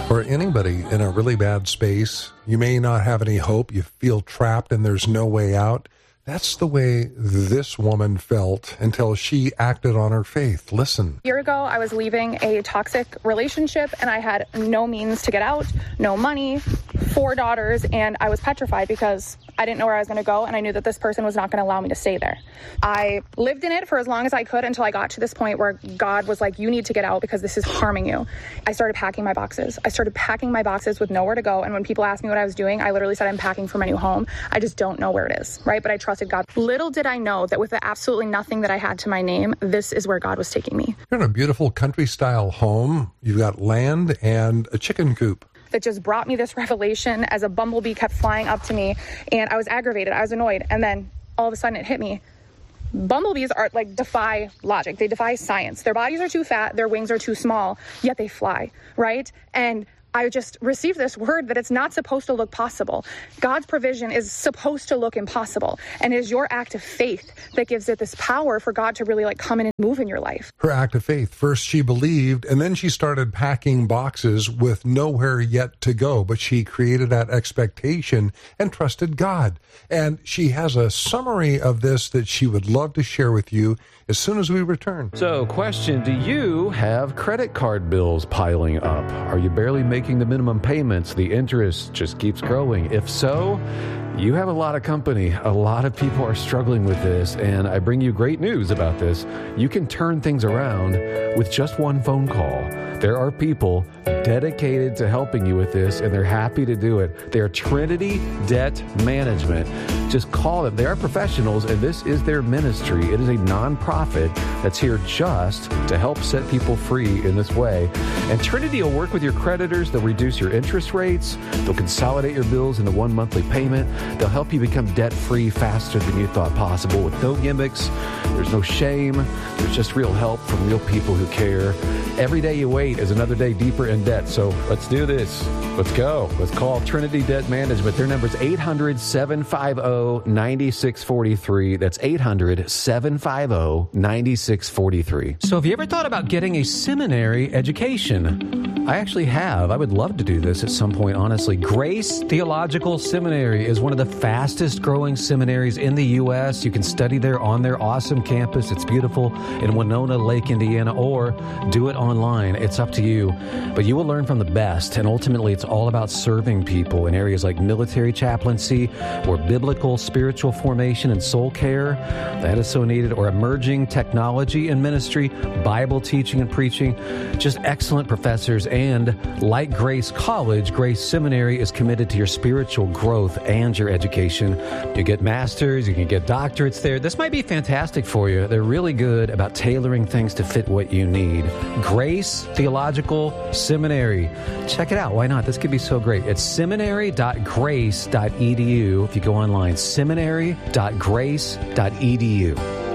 For anybody in a really bad space, you may not have any hope, you feel trapped and there's no way out. That's the way this woman felt until she acted on her faith. Listen. A year ago, I was leaving a toxic relationship and I had no means to get out, no money, 4 daughters, and I was petrified because I didn't know where I was going to go, and I knew that this person was not going to allow me to stay there. I lived in it for as long as I could until I got to this point where God was like, you need to get out because this is harming you. I started packing my boxes. With nowhere to go, and when people asked me what I was doing, I literally said I'm packing for my new home. I just don't know where it is, right? But I trusted God. Little did I know that with absolutely nothing that I had to my name, this is where God was taking me. You're in a beautiful country-style home. You've got land and a chicken coop. That just brought me this revelation as a bumblebee kept flying up to me, and I was aggravated, I was annoyed, and then all of a sudden it hit me. Bumblebees are defy logic. They defy science. Their bodies are too fat, their wings are too small, yet they fly, right? And I just received this word that it's not supposed to look possible. God's provision is supposed to look impossible. And it is your act of faith that gives it this power for God to really come in and move in your life. Her act of faith. First she believed, and then she started packing boxes with nowhere yet to go. But she created that expectation and trusted God. And she has a summary of this that she would love to share with you as soon as we return. So, question, do you have credit card bills piling up? Are you barely making the minimum payments? The interest just keeps growing. If so, you have a lot of company. A lot of people are struggling with this, and I bring you great news about this. You can turn things around with just one phone call. There are people dedicated to helping you with this, and they're happy to do it. They are Trinity Debt Management. Just call them. They are professionals, and this is their ministry. It is a nonprofit that's here just to help set people free in this way. And Trinity will work with your creditors. They'll reduce your interest rates. They'll consolidate your bills into one monthly payment. They'll help you become debt-free faster than you thought possible with no gimmicks. There's no shame. There's just real help from real people who care. Every day you wait is another day deeper in debt. So let's do this. Let's go. Let's call Trinity Debt Management. Their number is 800-750-9643. That's 800-750-9643. So have you ever thought about getting a seminary education? I actually have. I would love to do this at some point, honestly. Grace Theological Seminary is one of the fastest growing seminaries in the U.S. You can study there on their awesome campus. It's beautiful in Winona Lake, Indiana, or do it online. It's up to you. But you will learn from the best, and ultimately it's all about serving people in areas like military chaplaincy or biblical spiritual formation and soul care. That is so needed. Or emerging technology and ministry, Bible teaching and preaching. Just excellent professors. And like Grace College, Grace Seminary is committed to your spiritual growth and your education. You get masters, you can get doctorates there. This might be fantastic for you. They're really good about tailoring things to fit what you need. Grace Theological Seminary. Check it out. Why not? This could be so great. It's seminary.grace.edu. If you go online, seminary.grace.edu.